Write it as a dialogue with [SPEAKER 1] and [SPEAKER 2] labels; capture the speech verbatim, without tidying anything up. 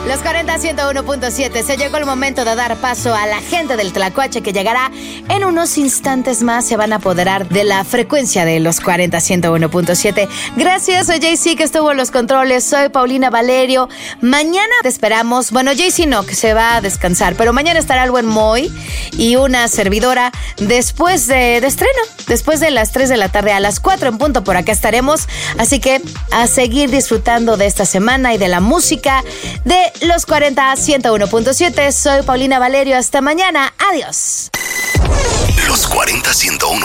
[SPEAKER 1] Los cuarenta, ciento uno punto siete. Se llegó el momento de dar paso a la gente del Tlacuache que llegará en unos instantes más. Se van a apoderar de la frecuencia de los cuarenta, ciento uno punto siete. Gracias a Jaycee que estuvo en los controles. Soy Paulina Valerio. Mañana te esperamos. Bueno, Jaycee no, que se va a descansar. Pero mañana estará el buen Moy y una servidora después de, de estreno. Después de las tres de la tarde a las cuatro en punto por acá estaremos. Así que a seguir disfrutando de esta semana y de la música de los cuarenta, ciento uno punto siete. Soy Paulina Valerio. Hasta mañana. Adiós.
[SPEAKER 2] Los cuarenta, ciento uno